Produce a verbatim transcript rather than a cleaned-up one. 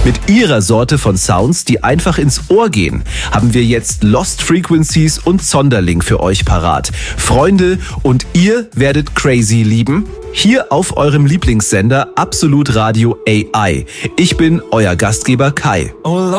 Mit ihrer Sorte von Sounds, die einfach ins Ohr gehen, haben wir jetzt Lost Frequencies und Sonderling für euch parat. Freunde, und ihr werdet Crazy lieben? Hier auf eurem Lieblingssender Absolut Radio A I. Ich bin euer Gastgeber Kai. Oh